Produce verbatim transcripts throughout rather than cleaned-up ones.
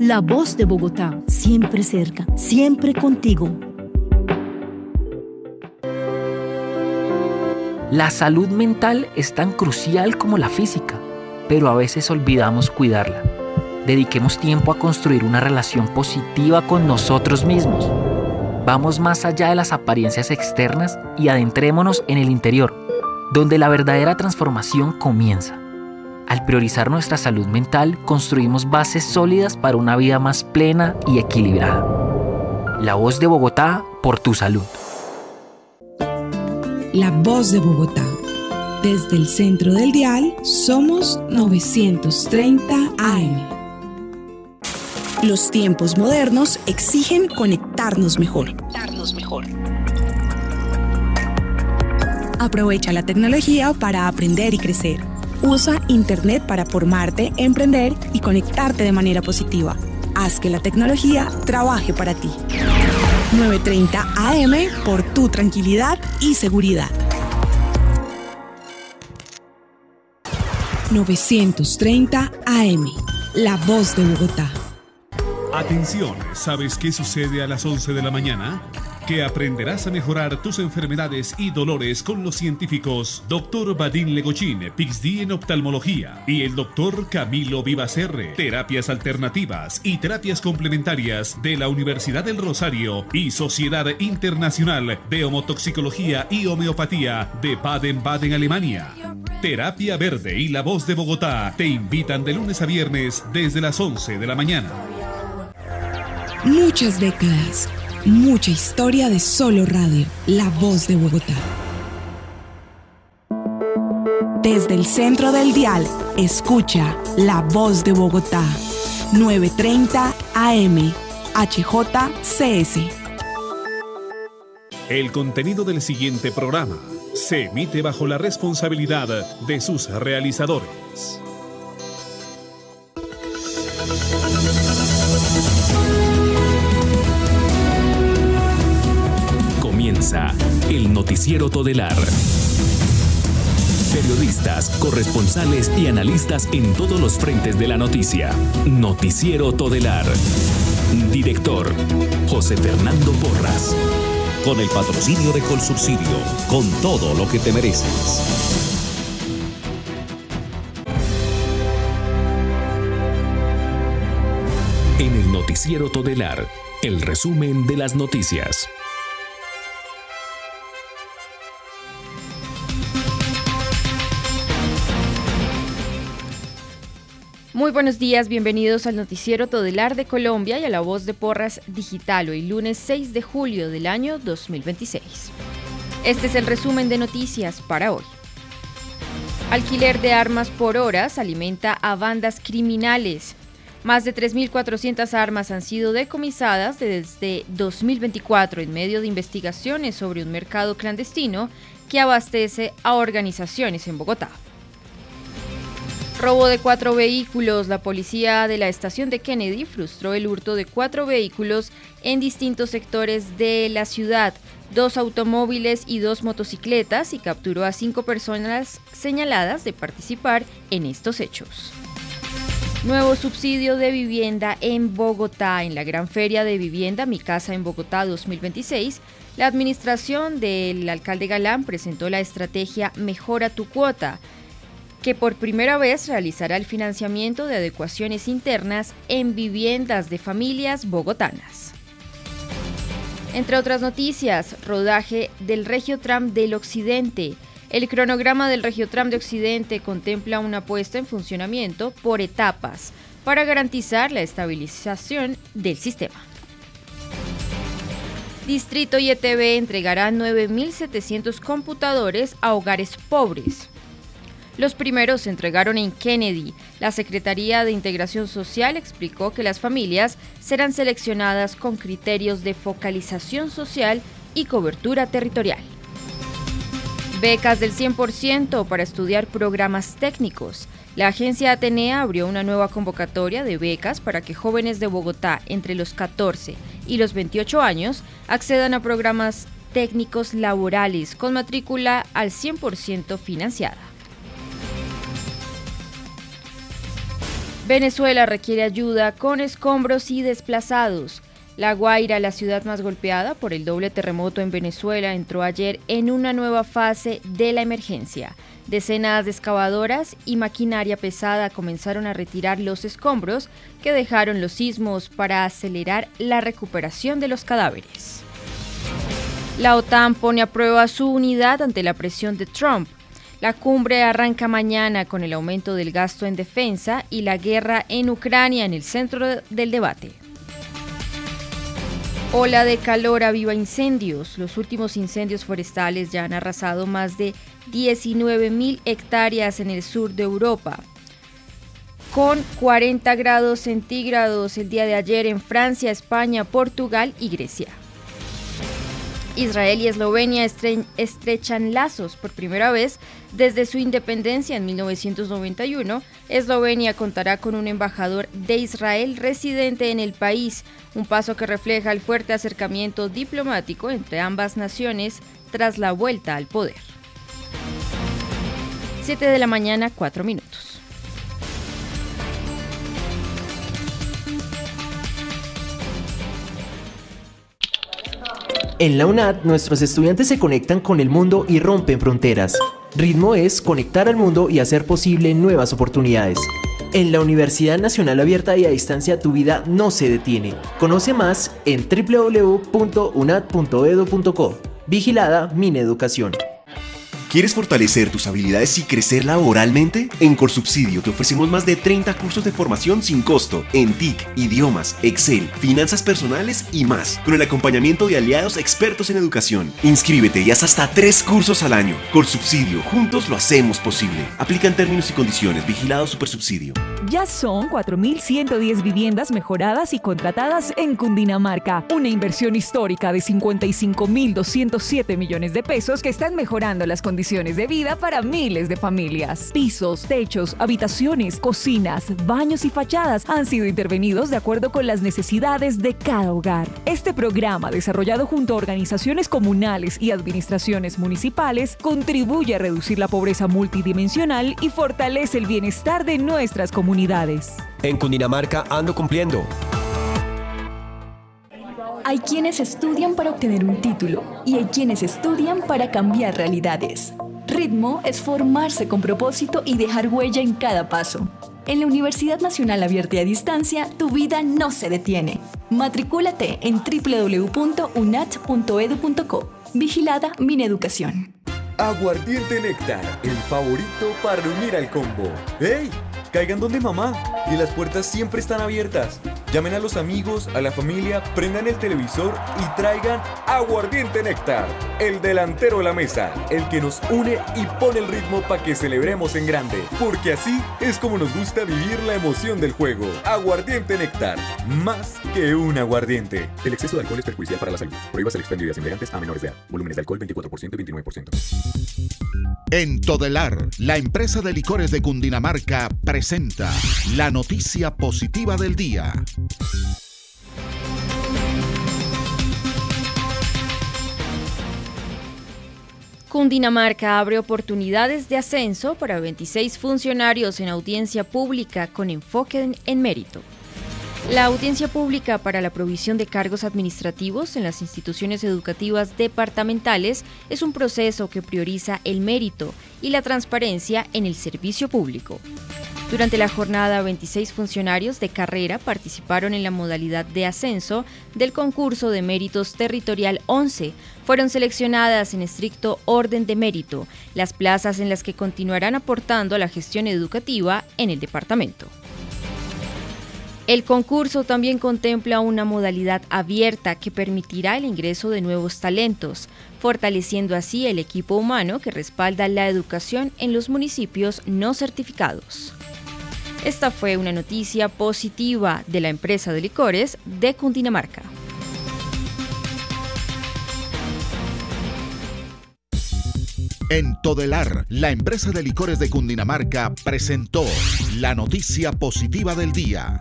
La Voz de Bogotá, siempre cerca, siempre contigo. La salud mental es tan crucial como la física, pero a veces olvidamos cuidarla. Dediquemos tiempo a construir una relación positiva con nosotros mismos. Vamos más allá de las apariencias externas y adentrémonos en el interior, donde la verdadera transformación comienza. Al priorizar nuestra salud mental, construimos bases sólidas para una vida más plena y equilibrada. La Voz de Bogotá, por tu salud. La Voz de Bogotá. Desde el centro del dial, somos novecientos treinta A M. Los tiempos modernos exigen conectarnos mejor. Conectarnos mejor. Aprovecha la tecnología para aprender y crecer. Usa Internet para formarte, emprender y conectarte de manera positiva. Haz que la tecnología trabaje para ti. novecientos treinta A M por tu tranquilidad y seguridad. novecientos treinta A M, La Voz de Bogotá. Atención, ¿sabes qué sucede a las once de la mañana? Que aprenderás a mejorar tus enfermedades y dolores con los científicos doctor Vadim Legochín, P H D en oftalmología, y el doctor Camilo Vivacerre, terapias alternativas y terapias complementarias de la Universidad del Rosario y Sociedad Internacional de Homotoxicología y Homeopatía de Baden-Baden, Alemania. Terapia Verde y La Voz de Bogotá te invitan de lunes a viernes desde las once de la mañana. Muchas décadas, mucha historia de solo radio, La Voz de Bogotá. Desde el centro del dial, escucha La Voz de Bogotá, novecientos treinta A M, H J C S. El contenido del siguiente programa se emite bajo la responsabilidad de sus realizadores. Comienza el Noticiero Todelar. Periodistas, corresponsales y analistas en todos los frentes de la noticia. Noticiero Todelar. Director, José Fernando Porras. Con el patrocinio de Colsubsidio, con todo lo que te mereces. En el Noticiero Todelar, el resumen de las noticias. Muy buenos días, bienvenidos al Noticiero Todelar de Colombia y a La Voz de Porras Digital, hoy lunes seis de julio del año dos mil veintiséis. Este es el resumen de noticias para hoy. Alquiler de armas por horas alimenta a bandas criminales. Más de tres mil cuatrocientas armas han sido decomisadas desde dos mil veinticuatro en medio de investigaciones sobre un mercado clandestino que abastece a organizaciones en Bogotá. Robo de cuatro vehículos. La policía de la estación de Kennedy frustró el hurto de cuatro vehículos en distintos sectores de la ciudad, dos automóviles y dos motocicletas, y capturó a cinco personas señaladas de participar en estos hechos. Nuevo subsidio de vivienda en Bogotá. En la Gran Feria de Vivienda Mi Casa en Bogotá dos mil veintiséis, la administración del alcalde Galán presentó la estrategia Mejora tu Cuota, que por primera vez realizará el financiamiento de adecuaciones internas en viviendas de familias bogotanas. Entre otras noticias, rodaje del Regiotram del Occidente. El cronograma del Regiotram de Occidente contempla una puesta en funcionamiento por etapas para garantizar la estabilización del sistema. Distrito y E T B entregarán nueve mil setecientos computadores a hogares pobres. Los primeros se entregaron en Kennedy. La Secretaría de Integración Social explicó que las familias serán seleccionadas con criterios de focalización social y cobertura territorial. Becas del cien por ciento para estudiar programas técnicos. La agencia Atenea abrió una nueva convocatoria de becas para que jóvenes de Bogotá entre los catorce y los veintiocho años accedan a programas técnicos laborales con matrícula al cien por ciento financiada. Venezuela requiere ayuda con escombros y desplazados. La Guaira, la ciudad más golpeada por el doble terremoto en Venezuela, entró ayer en una nueva fase de la emergencia. Decenas de excavadoras y maquinaria pesada comenzaron a retirar los escombros que dejaron los sismos para acelerar la recuperación de los cadáveres. La OTAN pone a prueba su unidad ante la presión de Trump. La cumbre arranca mañana con el aumento del gasto en defensa y la guerra en Ucrania en el centro del debate. Ola de calor aviva incendios. Los últimos incendios forestales ya han arrasado más de diecinueve mil hectáreas en el sur de Europa. Con cuarenta grados centígrados el día de ayer en Francia, España, Portugal y Grecia. Israel y Eslovenia estre- estrechan lazos por primera vez desde su independencia en mil novecientos noventa y uno. Eslovenia contará con un embajador de Israel residente en el país, un paso que refleja el fuerte acercamiento diplomático entre ambas naciones tras la vuelta al poder. siete de la mañana, cuatro minutos. En la UNAD, nuestros estudiantes se conectan con el mundo y rompen fronteras. Ritmo es conectar al mundo y hacer posible nuevas oportunidades. En la Universidad Nacional Abierta y a Distancia, tu vida no se detiene. Conoce más en doble u doble u doble u punto u n a d punto e d u punto co. Vigilada Mineducación. ¿Quieres fortalecer tus habilidades y crecer laboralmente? En Colsubsidio te ofrecemos más de treinta cursos de formación sin costo en T I C, idiomas, Excel, finanzas personales y más, con el acompañamiento de aliados expertos en educación. Inscríbete y haz hasta tres cursos al año. Colsubsidio, juntos lo hacemos posible. Aplican términos y condiciones. Vigilado Supersubsidio. Ya son cuatro mil ciento diez viviendas mejoradas y contratadas en Cundinamarca. Una inversión histórica de cincuenta y cinco mil doscientos siete millones de pesos que están mejorando las condiciones de vida para miles de familias. Pisos, techos, habitaciones, cocinas, baños y fachadas han sido intervenidos de acuerdo con las necesidades de cada hogar. Este programa, desarrollado junto a organizaciones comunales y administraciones municipales, contribuye a reducir la pobreza multidimensional y fortalece el bienestar de nuestras comunidades. En Cundinamarca ando cumpliendo. Hay quienes estudian para obtener un título y hay quienes estudian para cambiar realidades. Ritmo es formarse con propósito y dejar huella en cada paso. En la Universidad Nacional Abierta y a Distancia, tu vida no se detiene. Matricúlate en doble u doble u doble u punto u n a d punto e d u punto co. Vigilada Mineducación. Aguardiente Néctar, el favorito para reunir al combo. ¡Hey! Caigan donde mamá, y las puertas siempre están abiertas. Llamen a los amigos, a la familia, prendan el televisor y traigan Aguardiente Néctar, el delantero de la mesa, el que nos une y pone el ritmo para que celebremos en grande, porque así es como nos gusta vivir la emoción del juego. Aguardiente Néctar, más que un aguardiente. El exceso de alcohol es perjudicial para la salud. Prohíbas el expendio de embriagantes a menores de edad. Volúmenes de alcohol veinticuatro por ciento y veintinueve por ciento. En Todelar, la empresa de licores de Cundinamarca presenta la noticia positiva del día. Cundinamarca abre oportunidades de ascenso para veintiséis funcionarios en audiencia pública con enfoque en, en mérito. La audiencia pública para la provisión de cargos administrativos en las instituciones educativas departamentales es un proceso que prioriza el mérito y la transparencia en el servicio público. Durante la jornada, veintiséis funcionarios de carrera participaron en la modalidad de ascenso del concurso de méritos territorial once. Fueron seleccionadas en estricto orden de mérito las plazas en las que continuarán aportando a la gestión educativa en el departamento. El concurso también contempla una modalidad abierta que permitirá el ingreso de nuevos talentos, fortaleciendo así el equipo humano que respalda la educación en los municipios no certificados. Esta fue una noticia positiva de la empresa de licores de Cundinamarca. En Todelar, la empresa de licores de Cundinamarca presentó la noticia positiva del día.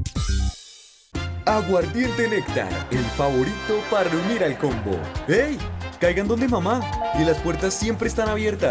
Aguardiente Néctar, el favorito para reunir al combo. ¡Hey! Caigan donde mamá, y las puertas siempre están abiertas.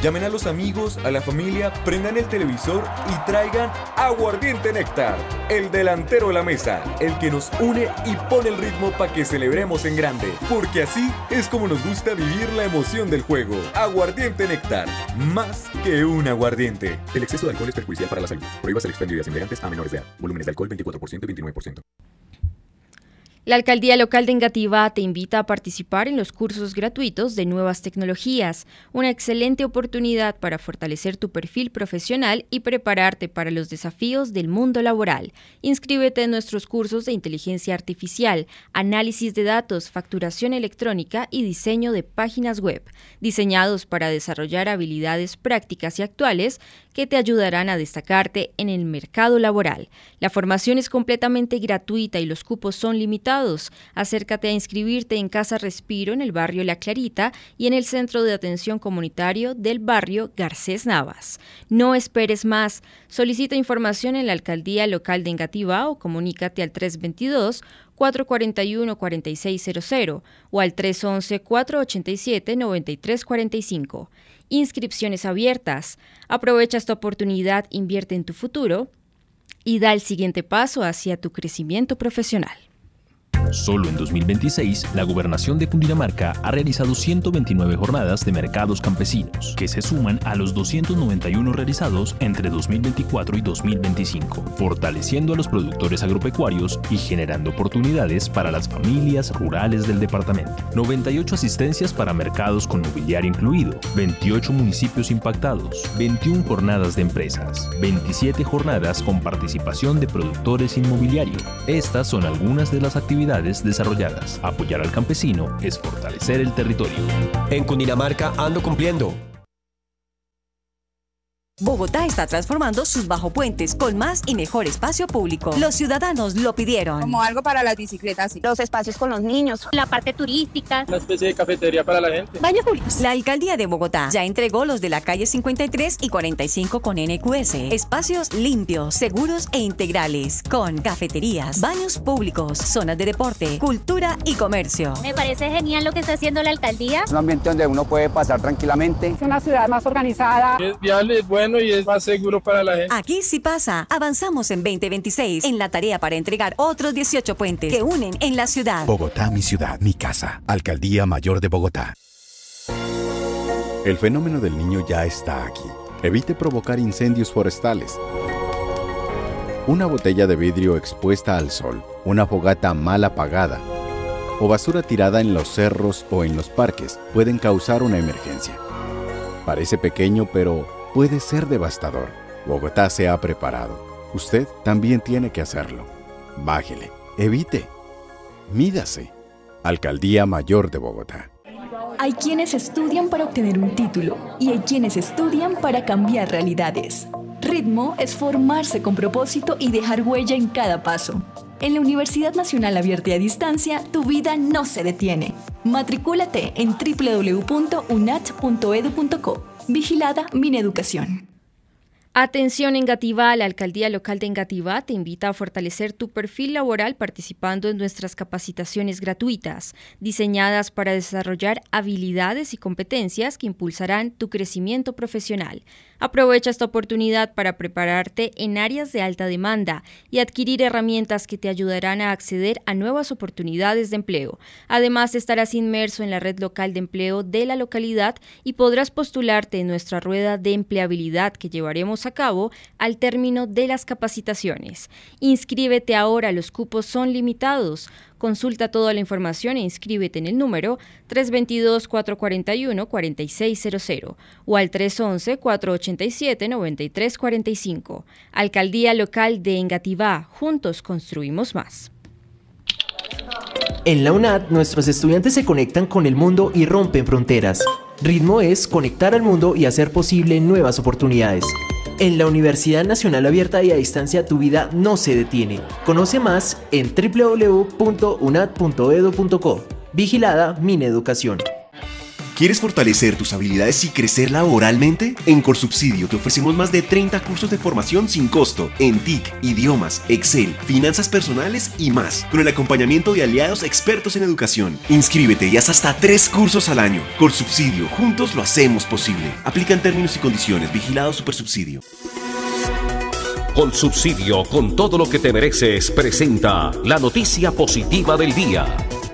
Llamen a los amigos, a la familia, prendan el televisor y traigan Aguardiente Néctar, el delantero de la mesa, el que nos une y pone el ritmo para que celebremos en grande, porque así es como nos gusta vivir la emoción del juego. Aguardiente Néctar, más que un aguardiente. El exceso de alcohol es perjudicial para la salud. Prohíbas el expendio de bebidas embriagantes a menores de edad. Volúmenes de alcohol veinticuatro por ciento y veintinueve por ciento. La Alcaldía Local de Engativá te invita a participar en los cursos gratuitos de nuevas tecnologías, una excelente oportunidad para fortalecer tu perfil profesional y prepararte para los desafíos del mundo laboral. Inscríbete en nuestros cursos de inteligencia artificial, análisis de datos, facturación electrónica y diseño de páginas web, diseñados para desarrollar habilidades prácticas y actuales que te ayudarán a destacarte en el mercado laboral. La formación es completamente gratuita y los cupos son limitados. Acércate a inscribirte en Casa Respiro en el barrio La Clarita y en el Centro de Atención Comunitario del barrio Garcés Navas. No esperes más. Solicita información en la Alcaldía Local de Engativá o comunícate al tres veintidós, cuatro cuarenta y uno, cuarenta y seis cero cero o al tres once, cuatro ochenta y siete, noventa y tres cuarenta y cinco. Inscripciones abiertas. Aprovecha esta oportunidad, invierte en tu futuro y da el siguiente paso hacia tu crecimiento profesional. Solo en dos mil veintiséis, la Gobernación de Cundinamarca ha realizado ciento veintinueve jornadas de mercados campesinos, que se suman a los doscientos noventa y uno realizados entre dos mil veinticuatro y dos mil veinticinco, fortaleciendo a los productores agropecuarios y generando oportunidades para las familias rurales del departamento. noventa y ocho asistencias para mercados con mobiliario incluido, veintiocho municipios impactados, veintiuna jornadas de empresas, veintisiete jornadas con participación de productores inmobiliario. Estas son algunas de las actividades desarrolladas. Apoyar al campesino es fortalecer el territorio. En Cundinamarca ando cumpliendo. Bogotá está transformando sus bajopuentes con más y mejor espacio público. Los ciudadanos lo pidieron. Como algo para las bicicletas, los espacios con los niños, la parte turística, una especie de cafetería para la gente, baños públicos. La Alcaldía de Bogotá ya entregó los de la calle cincuenta y tres y cuarenta y cinco con N Q S. Espacios limpios, seguros e integrales, con cafeterías, baños públicos, zonas de deporte, cultura y comercio. Me parece genial lo que está haciendo la Alcaldía. Es un ambiente donde uno puede pasar tranquilamente. Es una ciudad más organizada. Es viable, es bueno y es más seguro para la gente. Aquí sí pasa. Avanzamos en veinte veintiséis en la tarea para entregar otros dieciocho puentes que unen en la ciudad. Bogotá, mi ciudad, mi casa. Alcaldía Mayor de Bogotá. El fenómeno del Niño ya está aquí. Evite provocar incendios forestales. Una botella de vidrio expuesta al sol, una fogata mal apagada o basura tirada en los cerros o en los parques pueden causar una emergencia. Parece pequeño, pero puede ser devastador. Bogotá se ha preparado. Usted también tiene que hacerlo. Bájele, evite, mídase. Alcaldía Mayor de Bogotá. Hay quienes estudian para obtener un título y hay quienes estudian para cambiar realidades. Ritmo es formarse con propósito y dejar huella en cada paso. En la Universidad Nacional Abierta y a Distancia, tu vida no se detiene. Matricúlate en doble u doble u doble u punto unat punto edu punto co. Vigilada Mineducación. Atención Engativá, la Alcaldía Local de Engativá te invita a fortalecer tu perfil laboral participando en nuestras capacitaciones gratuitas, diseñadas para desarrollar habilidades y competencias que impulsarán tu crecimiento profesional. Aprovecha esta oportunidad para prepararte en áreas de alta demanda y adquirir herramientas que te ayudarán a acceder a nuevas oportunidades de empleo. Además, estarás inmerso en la red local de empleo de la localidad y podrás postularte en nuestra rueda de empleabilidad que llevaremos a cabo al término de las capacitaciones. Inscríbete ahora, los cupos son limitados. Consulta toda la información e inscríbete en el número tres veintidós, cuatro cuarenta y uno, cuarenta y seis cero cero o al tres once, cuatro ochenta y siete, noventa y tres cuarenta y cinco. Alcaldía Local de Engativá, juntos construimos más. En la UNAD, nuestros estudiantes se conectan con el mundo y rompen fronteras. Ritmo es conectar al mundo y hacer posible nuevas oportunidades. En la Universidad Nacional Abierta y a Distancia, tu vida no se detiene. Conoce más en doble u doble u doble u punto unat punto edu punto co. Vigilada Mineducación. ¿Quieres fortalecer tus habilidades y crecer laboralmente? En Colsubsidio te ofrecemos más de treinta cursos de formación sin costo en T I C, idiomas, Excel, finanzas personales y más, con el acompañamiento de aliados expertos en educación. Inscríbete y haz hasta tres cursos al año. Colsubsidio, juntos lo hacemos posible. Aplican términos y condiciones. Vigilado Supersubsidio. Colsubsidio, con todo lo que te mereces, presenta la noticia positiva del día.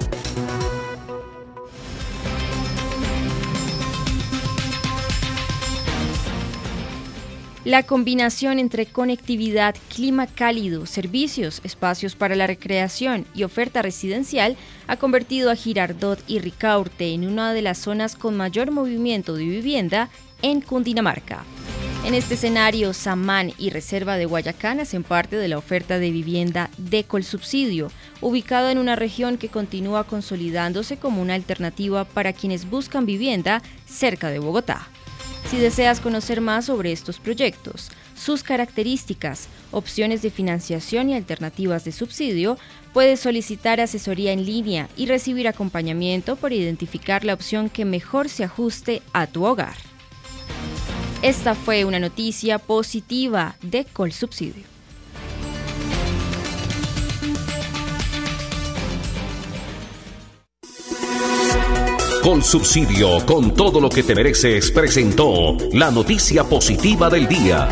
La combinación entre conectividad, clima cálido, servicios, espacios para la recreación y oferta residencial ha convertido a Girardot y Ricaurte en una de las zonas con mayor movimiento de vivienda en Cundinamarca. En este escenario, Samán y Reserva de Guayacán hacen parte de la oferta de vivienda de Colsubsidio, ubicada en una región que continúa consolidándose como una alternativa para quienes buscan vivienda cerca de Bogotá. Si deseas conocer más sobre estos proyectos, sus características, opciones de financiación y alternativas de subsidio, puedes solicitar asesoría en línea y recibir acompañamiento para identificar la opción que mejor se ajuste a tu hogar. Esta fue una noticia positiva de Colsubsidio. Colsubsidio, con todo lo que te mereces, presentó la noticia positiva del día.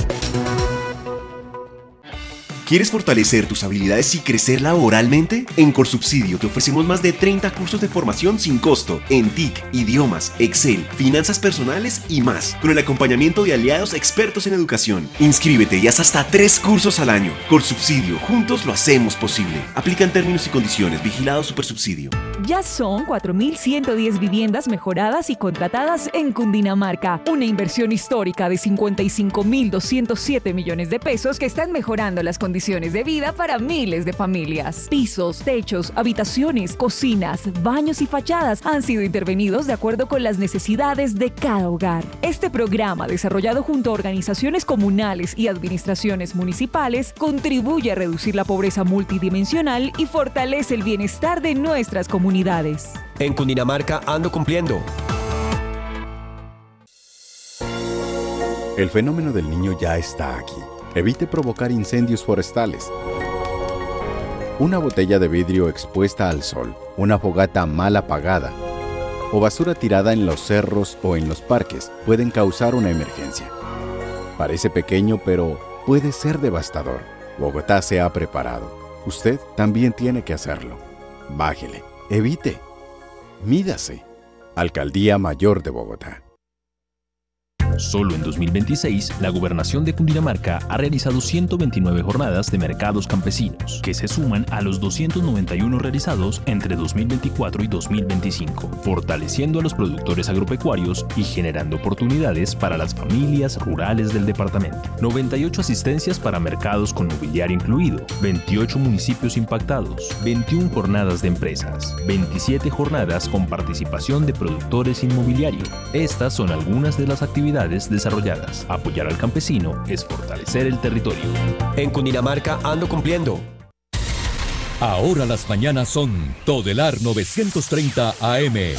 ¿Quieres fortalecer tus habilidades y crecer laboralmente? En Colsubsidio te ofrecemos más de treinta cursos de formación sin costo en T I C, idiomas, Excel, finanzas personales y más, con el acompañamiento de aliados expertos en educación. Inscríbete y haz hasta tres cursos al año. Colsubsidio, juntos lo hacemos posible. Aplican términos y condiciones. Vigilado Supersubsidio. Ya son cuatro mil ciento diez viviendas mejoradas y contratadas en Cundinamarca, una inversión histórica de cincuenta y cinco mil doscientos siete millones de pesos que están mejorando las condiciones de vida para miles de familias. Pisos, techos, habitaciones, cocinas, baños y fachadas han sido intervenidos de acuerdo con las necesidades de cada hogar. Este programa, desarrollado junto a organizaciones comunales y administraciones municipales, contribuye a reducir la pobreza multidimensional y fortalece el bienestar de nuestras comunidades. En Cundinamarca ando cumpliendo. El fenómeno del niño ya está aquí. Evite provocar incendios forestales. Una botella de vidrio expuesta al sol, una fogata mal apagada o basura tirada en los cerros o en los parques pueden causar una emergencia. Parece pequeño, pero puede ser devastador. Bogotá se ha preparado. Usted también tiene que hacerlo. Bájele, evite, mídase. Alcaldía Mayor de Bogotá. Solo en dos mil veintiséis, la Gobernación de Cundinamarca ha realizado ciento veintinueve jornadas de mercados campesinos, que se suman a los doscientos noventa y uno realizados entre dos mil veinticuatro y dos mil veinticinco, fortaleciendo a los productores agropecuarios y generando oportunidades para las familias rurales del departamento. noventa y ocho asistencias para mercados con mobiliario incluido, veintiocho municipios impactados, veintiuna jornadas de empresas, veintisiete jornadas con participación de productores inmobiliario. Estas son algunas de las actividades desarrolladas. Apoyar al campesino es fortalecer el territorio. En Cundinamarca ando cumpliendo. Ahora las mañanas son Todelar novecientos treinta A M.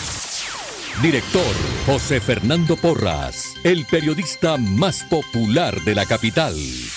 Director José Fernando Porras, el periodista más popular de la capital.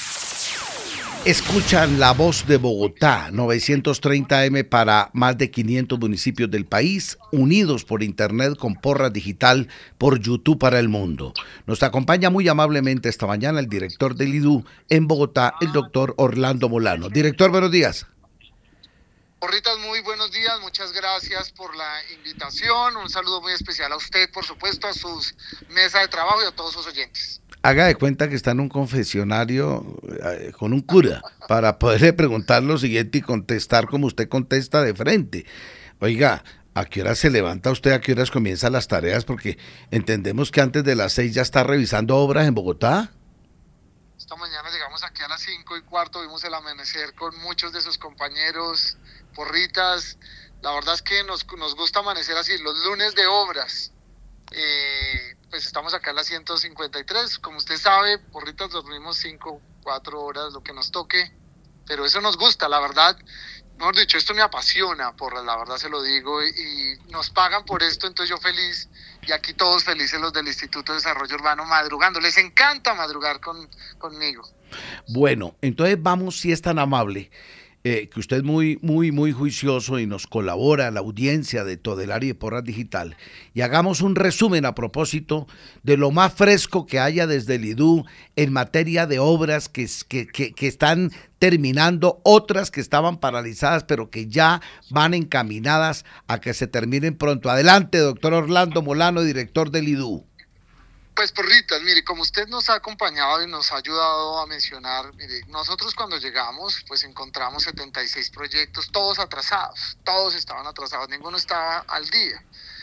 Escuchan La Voz de Bogotá, novecientos treinta A M para más de quinientos municipios del país, unidos por internet con Porras Digital por YouTube para el mundo. Nos acompaña muy amablemente esta mañana el director del I D U en Bogotá, el doctor Orlando Molano. Director, buenos días. Porritas, muy buenos días, muchas gracias por la invitación, un saludo muy especial a usted, por supuesto, a sus mesas de trabajo y a todos sus oyentes. Haga de cuenta que está en un confesionario eh, con un cura para poderle preguntar lo siguiente y contestar como usted contesta de frente. Oiga, ¿a qué hora se levanta usted? ¿A qué horas comienzan las tareas? Porque entendemos que antes de las seis ya está revisando obras en Bogotá. Esta mañana llegamos aquí a las cinco y cuarto, vimos el amanecer con muchos de sus compañeros, porritas. La verdad es que nos, nos gusta amanecer así, los lunes de obras. Eh, pues estamos acá a las ciento cincuenta y tres, como usted sabe, porritas, dormimos cinco, cuatro horas, lo que nos toque, pero eso nos gusta, la verdad, mejor dicho, esto me apasiona, por la verdad se lo digo, y, y nos pagan por esto, entonces yo feliz, y aquí todos felices los del Instituto de Desarrollo Urbano madrugando, les encanta madrugar con, conmigo. Bueno, entonces vamos, si es tan amable, eh, que usted es muy, muy, muy juicioso y nos colabora a la audiencia de Todelar y de Porras Digital, y hagamos un resumen a propósito de lo más fresco que haya desde el I D U en materia de obras que, que, que, que están terminando, otras que estaban paralizadas, pero que ya van encaminadas a que se terminen pronto. Adelante, doctor Orlando Molano, director del I D U. Pues Porritas, mire, como usted nos ha acompañado y nos ha ayudado a mencionar, mire, nosotros cuando llegamos, pues encontramos setenta y seis proyectos, todos atrasados, todos estaban atrasados, ninguno estaba al día.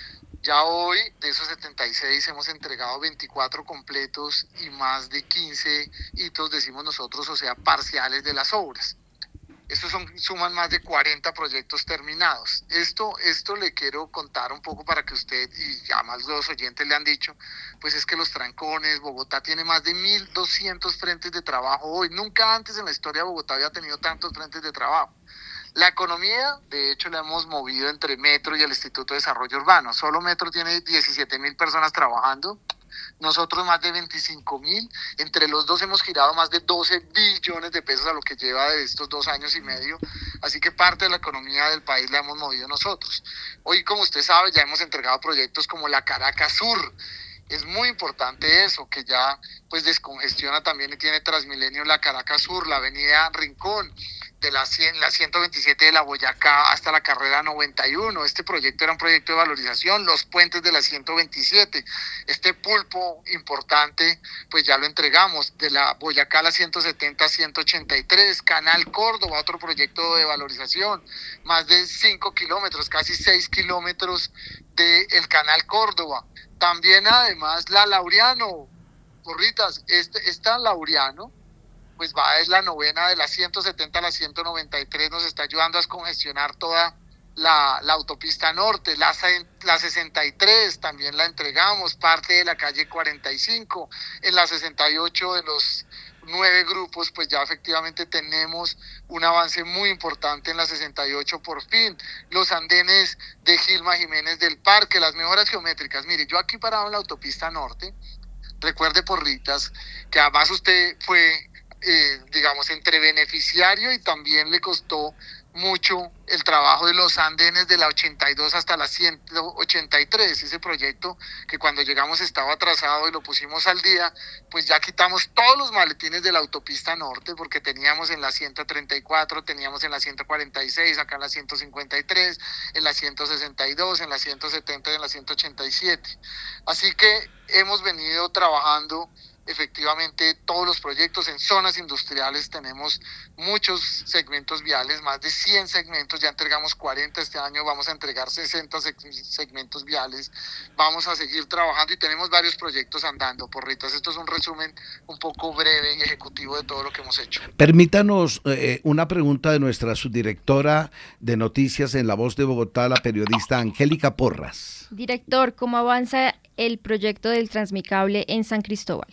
Ya hoy, de esos setenta y seis, hemos entregado veinticuatro completos y más de quince hitos, decimos nosotros, o sea, parciales de las obras. Estos son, suman más de cuarenta proyectos terminados. Esto, esto le quiero contar un poco para que usted, y además los oyentes le han dicho, pues es que los trancones, Bogotá tiene más de mil doscientos frentes de trabajo hoy. Nunca antes en la historia de Bogotá había tenido tantos frentes de trabajo. La economía, de hecho, la hemos movido entre Metro y el Instituto de Desarrollo Urbano. Solo Metro tiene diecisiete mil personas trabajando. Nosotros más de veinticinco mil, entre los dos hemos girado más de doce billones de pesos a lo que lleva de estos dos años y medio, así que parte de la economía del país la hemos movido nosotros. Hoy, como usted sabe, ya hemos entregado proyectos como la Caracas Sur. Es muy importante eso, que ya pues descongestiona también y tiene Transmilenio la Caracas Sur, la avenida Rincón, de la, cien, la ciento veintisiete de la Boyacá hasta la carrera noventa y uno. Este proyecto era un proyecto de valorización, los puentes de la ciento veintisiete. Este pulpo importante, pues ya lo entregamos, de la Boyacá a la ciento setenta, ciento ochenta y tres. Canal Córdoba, otro proyecto de valorización, más de cinco kilómetros, casi seis kilómetros del Canal Córdoba. También además la Laureano, Porritas, este, esta Laureano, pues va, es la novena de la ciento setenta a la ciento noventa y tres, nos está ayudando a descongestionar toda la, la autopista norte. La, la sesenta y tres también la entregamos, parte de la calle cuarenta y cinco, en la sesenta y ocho de los nueve grupos, pues ya efectivamente tenemos un avance muy importante en la sesenta y ocho por fin. Los andenes de Gilma Jiménez del Parque, las mejoras geométricas. Mire, yo aquí parado en la autopista norte, recuerde, Porritas, que además usted fue, eh, digamos, entre beneficiario y también le costó mucho el trabajo de los andenes de la ochenta y dos hasta la ciento ochenta y tres, ese proyecto que cuando llegamos estaba atrasado y lo pusimos al día, pues ya quitamos todos los maletines de la autopista norte, porque teníamos en la ciento treinta y cuatro, teníamos en la ciento cuarenta y seis, acá en la ciento cincuenta y tres, en la ciento sesenta y dos, en la ciento setenta y en la ciento ochenta y siete. Así que hemos venido trabajando efectivamente todos los proyectos en zonas industriales. Tenemos muchos segmentos viales, más de cien segmentos, ya entregamos cuarenta este año, vamos a entregar sesenta segmentos viales, vamos a seguir trabajando y tenemos varios proyectos andando, Porritas. Esto es un resumen un poco breve y ejecutivo de todo lo que hemos hecho. Permítanos eh, una pregunta de nuestra subdirectora de noticias en La Voz de Bogotá, la periodista Angélica Porras. Director, ¿cómo avanza el proyecto del Transmicable en San Cristóbal?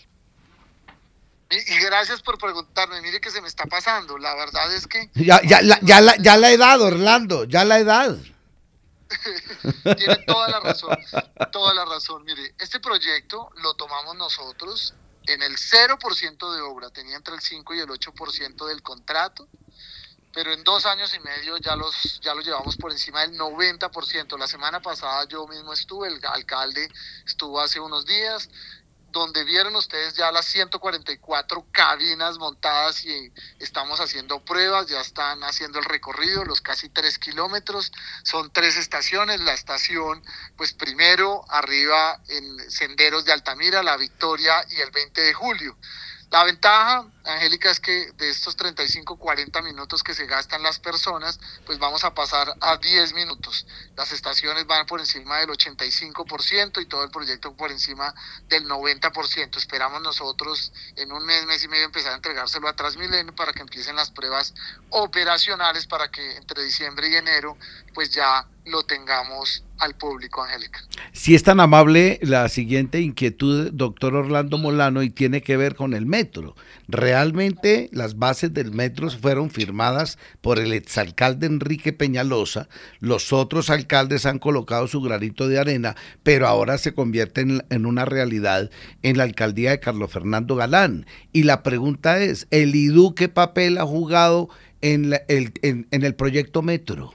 Y gracias por preguntarme, mire que se me está pasando, la verdad es que... Ya, ya, la, ya, la, ya la edad, Orlando, ya la edad. Tiene toda la razón, toda la razón. Mire, este proyecto lo tomamos nosotros en el cero por ciento de obra, tenía entre el cinco y el ocho por ciento del contrato, pero en dos años y medio ya los ya lo llevamos por encima del noventa por ciento. La semana pasada yo mismo estuve, el alcalde estuvo hace unos días, donde vieron ustedes ya las ciento cuarenta y cuatro cabinas montadas y estamos haciendo pruebas, ya están haciendo el recorrido, los casi tres kilómetros, son tres estaciones, la estación, pues primero arriba en Senderos de Altamira, La Victoria y el veinte de julio. La ventaja, Angélica, es que de estos treinta y cinco, cuarenta minutos que se gastan las personas, pues vamos a pasar a diez minutos. Las estaciones van por encima del ochenta y cinco por ciento y todo el proyecto por encima del noventa por ciento. Esperamos nosotros en un mes, mes y medio empezar a entregárselo a Transmilenio para que empiecen las pruebas operacionales, para que entre diciembre y enero pues ya lo tengamos al público, Angélica. Si es tan amable, la siguiente inquietud, doctor Orlando Molano, y tiene que ver con el metro. Realmente las bases del metro fueron firmadas por el exalcalde Enrique Peñalosa, los otros alcaldes han colocado su granito de arena, pero ahora se convierte en, en una realidad en la alcaldía de Carlos Fernando Galán. Y la pregunta es, ¿el I D U qué papel ha jugado en, la, el, en, en el proyecto Metro?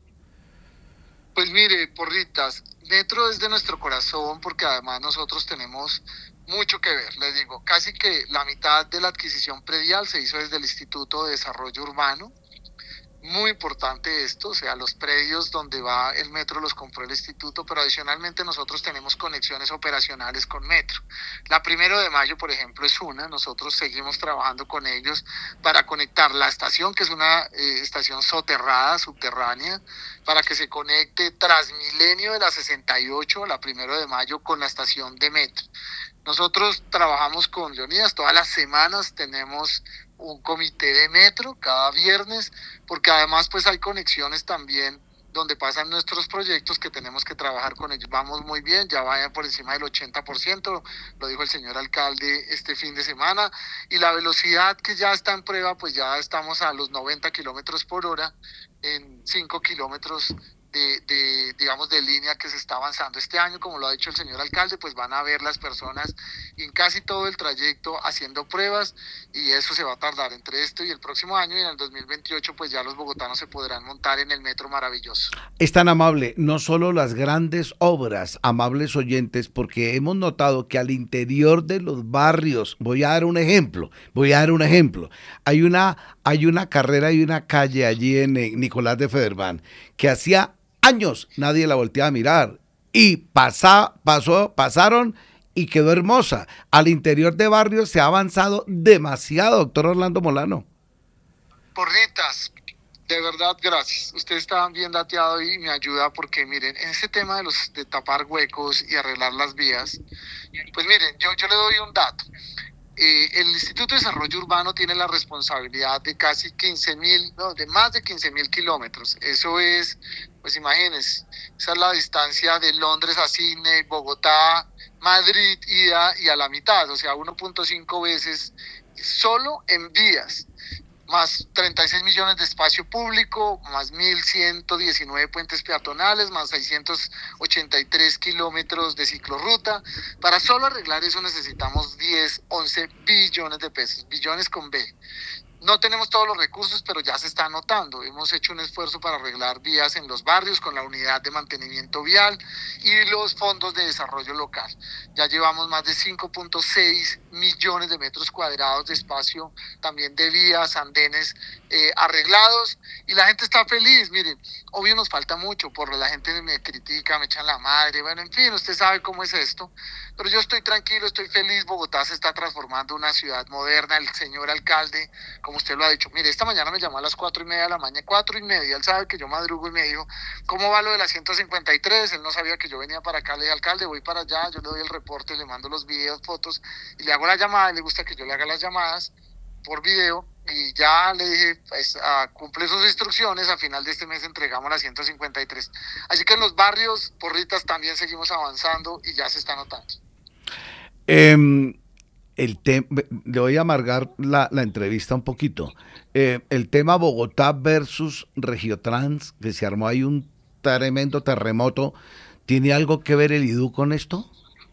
Pues mire, Porritas, Metro es de nuestro corazón porque además nosotros tenemos mucho que ver. Les digo, casi que la mitad de la adquisición predial se hizo desde el Instituto de Desarrollo Urbano. Muy importante esto, o sea, los predios donde va el metro los compró el instituto, pero adicionalmente nosotros tenemos conexiones operacionales con Metro. La Primero de Mayo, por ejemplo, es una, nosotros seguimos trabajando con ellos para conectar la estación, que es una eh, estación soterrada, subterránea, para que se conecte Transmilenio de la sesenta y ocho, la Primero de Mayo, con la estación de Metro. Nosotros trabajamos con Leonidas, todas las semanas tenemos un comité de metro cada viernes, porque además pues hay conexiones también donde pasan nuestros proyectos que tenemos que trabajar con ellos. Vamos muy bien, ya vayan por encima del ochenta por ciento, lo dijo el señor alcalde este fin de semana, y la velocidad que ya está en prueba, pues ya estamos a los noventa kilómetros por hora en cinco kilómetros De, de, digamos, de línea que se está avanzando este año, como lo ha dicho el señor alcalde, pues van a ver las personas en casi todo el trayecto haciendo pruebas, y eso se va a tardar entre esto y el próximo año, y en el dos mil veintiocho pues ya los bogotanos se podrán montar en el metro maravilloso. Es tan amable, no solo las grandes obras, amables oyentes, porque hemos notado que al interior de los barrios, voy a dar un ejemplo, voy a dar un ejemplo, hay una, hay una carrera y una calle allí en eh, Nicolás de Federman, que hacía años nadie la volteaba a mirar y pasa, pasó, pasaron y quedó hermosa. Al interior de barrios se ha avanzado demasiado, doctor Orlando Molano. Porritas, de verdad, gracias. Usted está bien dateado y me ayuda porque, miren, en ese tema de los de tapar huecos y arreglar las vías, pues miren, yo, yo le doy un dato. Eh, el Instituto de Desarrollo Urbano tiene la responsabilidad de casi quince mil, no, de más de quince mil kilómetros. Eso es, pues imagínense, esa es la distancia de Londres a Sydney, Bogotá, Madrid, ida y a la mitad, o sea, uno punto cinco veces solo en vías, más treinta y seis millones de espacio público, más mil ciento diecinueve puentes peatonales, más seiscientos ochenta y tres kilómetros de ciclorruta. Para solo arreglar eso necesitamos diez, once billones de pesos, billones con B. No tenemos todos los recursos, pero ya se está anotando. Hemos hecho un esfuerzo para arreglar vías en los barrios con la unidad de mantenimiento vial y los fondos de desarrollo local. Ya llevamos más de cinco punto seis millones de metros cuadrados de espacio, también de vías, andenes eh, arreglados, y la gente está feliz. Miren, obvio nos falta mucho, por la gente me critica, me echan la madre, bueno, en fin, usted sabe cómo es esto, pero yo estoy tranquilo, estoy feliz. Bogotá se está transformando en una ciudad moderna. El señor alcalde, como usted lo ha dicho, mire, esta mañana me llamó a las cuatro y media de la mañana, cuatro y media, él sabe que yo madrugo, y me dijo, ¿cómo va lo de la ciento cincuenta y tres? Él no sabía que yo venía para acá. Le dije, alcalde, voy para allá, yo le doy el reporte, le mando los videos, fotos, y le hago la llamada. Le gusta que yo le haga las llamadas por video, y ya le dije, pues, a, cumple sus instrucciones, a final de este mes entregamos la ciento cincuenta y tres. Así que en los barrios, Porritas, también seguimos avanzando y ya se está notando. Eh, el te- le voy a amargar la, la entrevista un poquito. Eh, el tema Bogotá versus Regiotrans, que se armó ahí un tremendo terremoto, ¿tiene algo que ver el I D U con esto?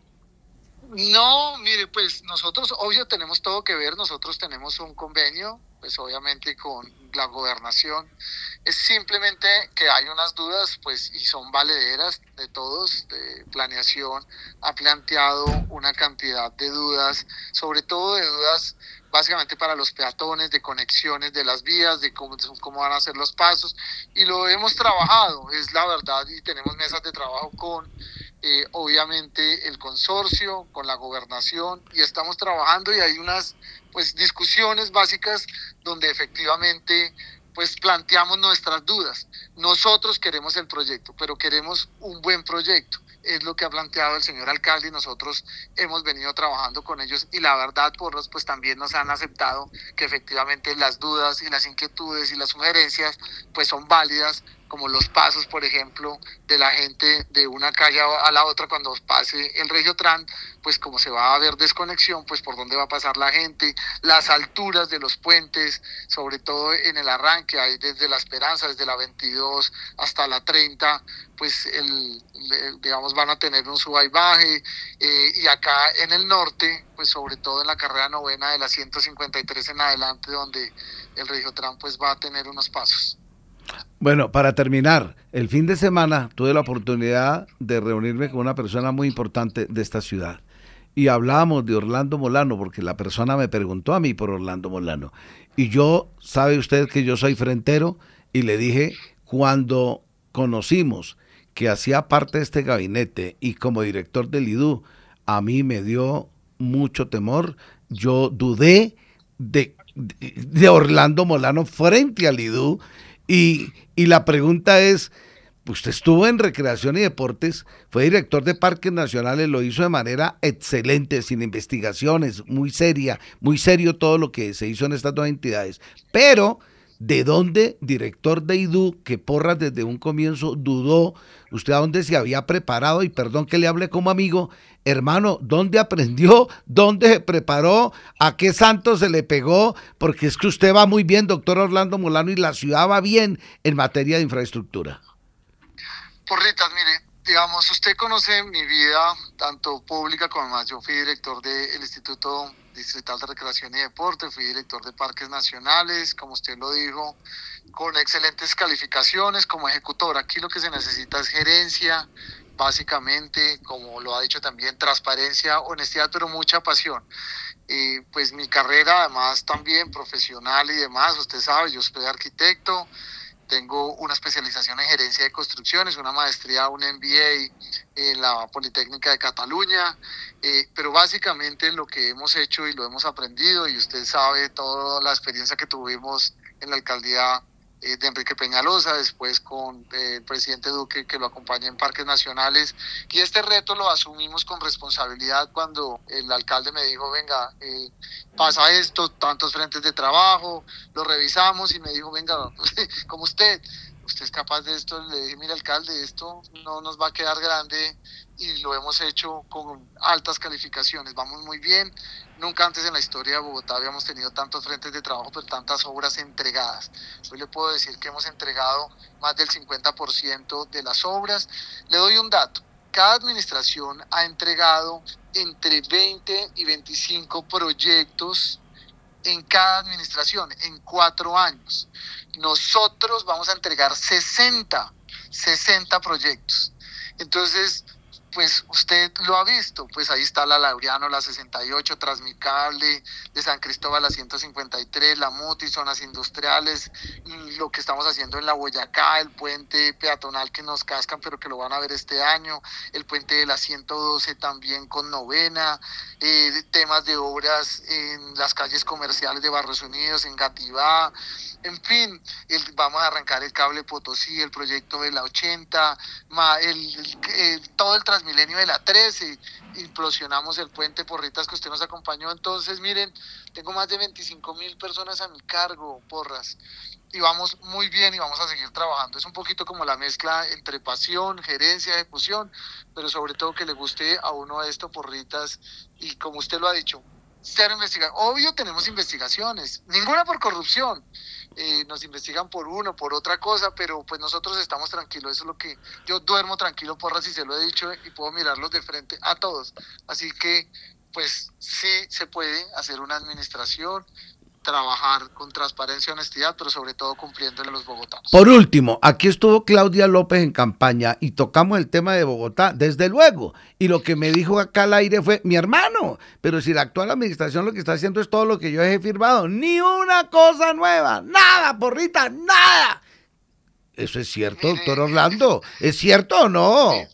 No, mire, pues nosotros, obvio, tenemos todo que ver. Nosotros tenemos un convenio, pues obviamente con la gobernación. Es simplemente que hay unas dudas, pues, y son valederas de todos. De planeación ha planteado una cantidad de dudas, sobre todo de dudas básicamente para los peatones, de conexiones de las vías, de cómo, cómo van a ser los pasos, y lo hemos trabajado, es la verdad, y tenemos mesas de trabajo con eh, obviamente el consorcio, con la gobernación, y estamos trabajando, y hay unas pues discusiones básicas donde efectivamente pues planteamos nuestras dudas. Nosotros queremos el proyecto, pero queremos un buen proyecto. Es lo que ha planteado el señor alcalde, y nosotros hemos venido trabajando con ellos, y la verdad, porros, pues también nos han aceptado que efectivamente las dudas y las inquietudes y las sugerencias pues son válidas como los pasos, por ejemplo, de la gente de una calle a la otra cuando pase el Regiotran, pues como se va a haber desconexión, pues por dónde va a pasar la gente, las alturas de los puentes, sobre todo en el arranque, hay desde La Esperanza, desde la veintidós hasta la treinta, pues el, digamos van a tener un suba y baje, eh, y acá en el norte, pues sobre todo en la carrera novena de la ciento cincuenta y tres en adelante, donde el Regiotran pues va a tener unos pasos. Bueno, para terminar, el fin de semana tuve la oportunidad de reunirme con una persona muy importante de esta ciudad y hablábamos de Orlando Molano, porque la persona me preguntó a mí por Orlando Molano y yo, sabe usted que yo soy frentero, y le dije, cuando conocimos que hacía parte de este gabinete y como director del I D U, a mí me dio mucho temor, yo dudé de, de, de Orlando Molano frente al I D U. Y, y la pregunta es, usted estuvo en Recreación y Deportes, fue director de Parques Nacionales, lo hizo de manera excelente, sin investigaciones, muy seria, muy serio todo lo que se hizo en estas dos entidades. Pero, ¿de dónde, director de I D U, que Porras desde un comienzo dudó, usted a dónde se había preparado? Y perdón que le hable como amigo, hermano, ¿dónde aprendió? ¿Dónde se preparó? ¿A qué santo se le pegó? Porque es que usted va muy bien, doctor Orlando Molano, y la ciudad va bien en materia de infraestructura. Porritas, mire, digamos, usted conoce mi vida, tanto pública como más. Yo fui director del Instituto Distrital de Recreación y Deporte, fui director de Parques Nacionales, como usted lo dijo, con excelentes calificaciones como ejecutor. Aquí lo que se necesita es gerencia, básicamente, como lo ha dicho también, transparencia, honestidad, pero mucha pasión. Y pues mi carrera, además, también profesional y demás, usted sabe, yo soy arquitecto, tengo una especialización en gerencia de construcciones, una maestría, un M B A en la Politécnica de Cataluña, eh, pero básicamente lo que hemos hecho y lo hemos aprendido, y usted sabe toda la experiencia que tuvimos en la alcaldía eh, de Enrique Peñalosa, después con eh, el presidente Duque, que lo acompaña en Parques Nacionales, y este reto lo asumimos con responsabilidad cuando el alcalde me dijo, venga, eh, pasa esto, tantos frentes de trabajo, lo revisamos, y me dijo, venga, como usted, usted es capaz de esto. Le dije, mire, alcalde, esto no nos va a quedar grande, y lo hemos hecho con altas calificaciones, vamos muy bien. Nunca antes en la historia de Bogotá habíamos tenido tantos frentes de trabajo, pero tantas obras entregadas. Hoy le puedo decir que hemos entregado más del cincuenta por ciento de las obras. Le doy un dato, cada administración ha entregado entre veinte y veinticinco proyectos en cada administración, en cuatro años. Nosotros vamos a entregar sesenta, sesenta proyectos. Entonces, pues usted lo ha visto, pues ahí está la Laureano, la sesenta y ocho, Transmicable, de San Cristóbal la ciento cincuenta y tres, la Muti, zonas industriales, lo que estamos haciendo en la Boyacá, el puente peatonal que nos cascan pero que lo van a ver este año, el puente de la ciento doce también con novena, eh, temas de obras en las calles comerciales de Barrios Unidos, en Gativá, en fin, el, vamos a arrancar el cable Potosí, el proyecto de la ochenta, ma, el, el, el, todo el Transmilenio de la trece, implosionamos el puente Porritas que usted nos acompañó. Entonces, miren, tengo más de veinticinco mil personas a mi cargo, Porras, y vamos muy bien y vamos a seguir trabajando. Es un poquito como la mezcla entre pasión, gerencia, ejecución, pero sobre todo que le guste a uno esto, Porritas, y como usted lo ha dicho, cero investigación. Obvio tenemos investigaciones, ninguna por corrupción, eh, nos investigan por uno, por otra cosa, pero pues nosotros estamos tranquilos. Eso es lo que yo duermo tranquilo, Porras, y se lo he dicho, y puedo mirarlos de frente a todos. Así que pues sí se puede hacer una administración, trabajar con transparencia y honestidad, pero sobre todo cumpliéndole a los bogotanos. Por último, aquí estuvo Claudia López en campaña y tocamos el tema de Bogotá, desde luego, y lo que me dijo acá al aire fue, mi hermano, pero si la actual administración lo que está haciendo es todo lo que yo he firmado, ni una cosa nueva, nada, Porrita, nada. ¿Eso es cierto, mire, doctor Orlando? ¿Es cierto o no? Mire,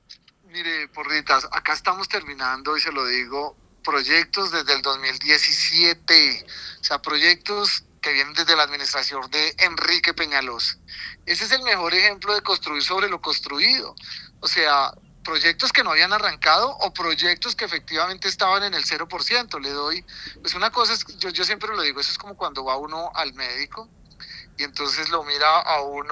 mire, Porritas, acá estamos terminando, y se lo digo, proyectos desde el dos mil diecisiete, o sea, proyectos que vienen desde la administración de Enrique Peñalosa. Ese es el mejor ejemplo de construir sobre lo construido, o sea, proyectos que no habían arrancado o proyectos que efectivamente estaban en el cero por ciento. Le doy, pues una cosa es, yo, yo siempre lo digo, eso es como cuando va uno al médico y entonces lo mira a uno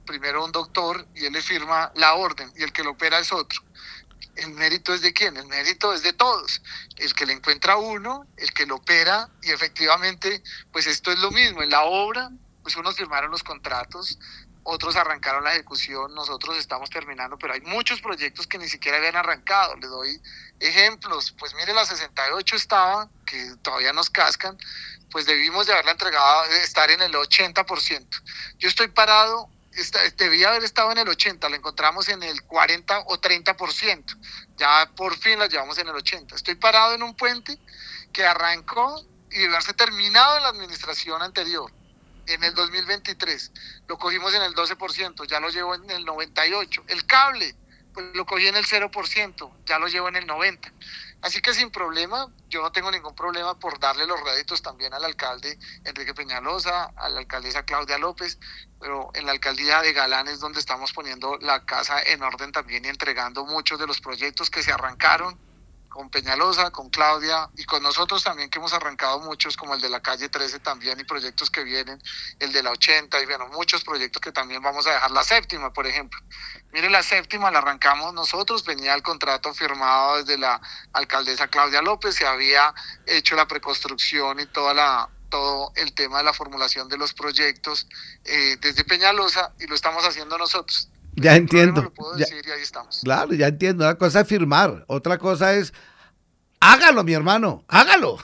primero un doctor y él le firma la orden y el que lo opera es otro. ¿El mérito es de quién? El mérito es de todos. El que le encuentra uno, el que lo opera, y efectivamente, pues esto es lo mismo. En la obra, pues unos firmaron los contratos, otros arrancaron la ejecución, nosotros estamos terminando, pero hay muchos proyectos que ni siquiera habían arrancado. Le doy ejemplos. Pues mire, la sesenta y ocho estaba, que todavía nos cascan, pues debimos de haberla entregado, de estar en el ochenta por ciento. Yo estoy parado. Esta, debía haber estado en el ochenta, la encontramos en el cuarenta o treinta por ciento, ya por fin la llevamos en el ochenta. Estoy parado en un puente que arrancó y debe haberse terminado en la administración anterior, en el dos mil veintitrés, lo cogimos en el doce por ciento, ya lo llevo en el noventa y ocho por ciento. El cable, pues lo cogí en el cero por ciento, ya lo llevo en el noventa por ciento. Así que sin problema, yo no tengo ningún problema por darle los réditos también al alcalde Enrique Peñalosa, a la alcaldesa Claudia López, pero en la alcaldía de Galán es donde estamos poniendo la casa en orden también y entregando muchos de los proyectos que se arrancaron con Peñalosa, con Claudia y con nosotros también, que hemos arrancado muchos, como el de la calle trece también, y proyectos que vienen, el de la ochenta, y bueno, muchos proyectos que también vamos a dejar. La séptima, por ejemplo. Mire, la séptima la arrancamos nosotros, venía el contrato firmado desde la alcaldesa Claudia López, se había hecho la preconstrucción y toda la todo el tema de la formulación de los proyectos eh, desde Peñalosa, y lo estamos haciendo nosotros. Ya entiendo. Lo puedo ya, decir, y ahí estamos. Claro, ya entiendo. Una cosa es firmar, otra cosa es hágalo, mi hermano, hágalo.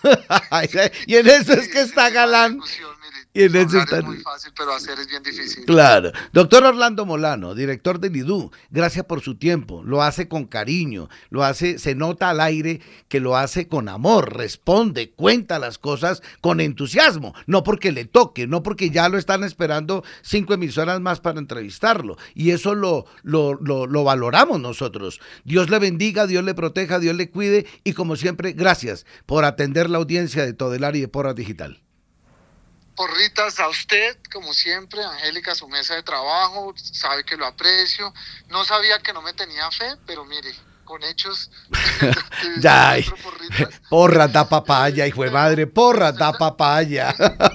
Y en eso es que está Galán. Y en eso está... Es muy fácil, pero hacer es bien difícil. Claro. Doctor Orlando Molano, director del I D U, gracias por su tiempo. Lo hace con cariño, lo hace, se nota al aire que lo hace con amor, responde, cuenta las cosas con entusiasmo, no porque le toque, no porque ya lo están esperando cinco emisoras más para entrevistarlo. Y eso lo, lo, lo, lo valoramos nosotros. Dios le bendiga, Dios le proteja, Dios le cuide, y como siempre, gracias por atender la audiencia de Todelar y de Porras Digital. Porritas, a usted, como siempre, Angélica, su mesa de trabajo, sabe que lo aprecio. No sabía que no me tenía fe, pero mire, con hechos. Ya, porra da papaya, hijo de madre, porra da papaya.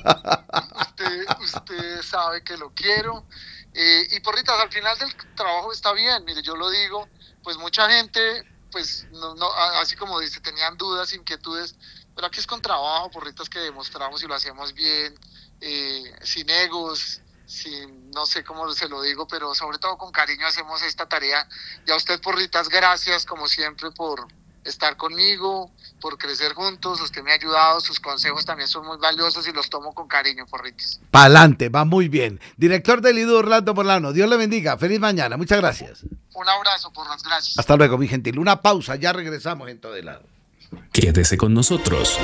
Usted, usted sabe que lo quiero. Eh, y Porritas, al final del trabajo está bien, mire, yo lo digo, pues mucha gente, pues, no, no, así como dice, tenían dudas, inquietudes, pero aquí es con trabajo, Porritas, que demostramos y lo hacemos bien, eh, sin egos, sin, no sé cómo se lo digo, pero sobre todo con cariño hacemos esta tarea. Y a usted, Porritas, gracias como siempre por estar conmigo, por crecer juntos. Usted me ha ayudado, sus consejos también son muy valiosos y los tomo con cariño, Porritas. Pa'lante, va muy bien. Director del I D U, Orlando Molano, Dios le bendiga, feliz mañana, muchas gracias. Un abrazo, Porras, gracias. Hasta luego, mi gentil. Una pausa, ya regresamos en Todelar. Quédese con nosotros.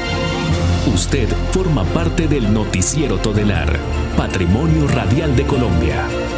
Usted forma parte del noticiero Todelar, Patrimonio Radial de Colombia.